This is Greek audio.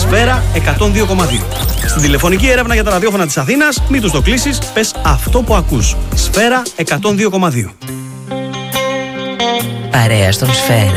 Σφαίρα 102,2. Στην τηλεφωνική έρευνα για τα ραδιόφωνα της Αθήνας, μην τους το κλείσεις, πες αυτό που ακούς. Σφαίρα 102,2. Παρέα στον Σφαίρα.